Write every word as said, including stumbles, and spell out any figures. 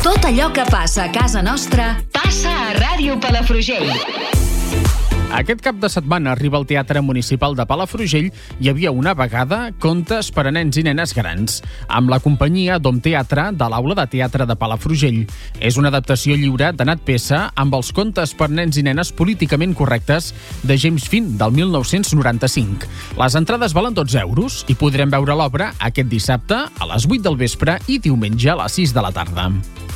Tot allò que passa a casa nostra passa a Ràdio Palafrugell. Aquest cap de setmana arriba al Teatre Municipal de Palafrugell Hi havia una vegada contes per a nens i nenes grans, amb la companyia Dom Teatre de l'Aula de Teatre de Palafrugell. És una adaptació lliure de Nat Peça amb els contes per nens i nenes políticament correctes de James Finn del mil nou-cents noranta-cinc. Les entrades valen dotze euros i podrem veure l'obra aquest dissabte a les vuit del vespre i diumenge a les sis de la tarda.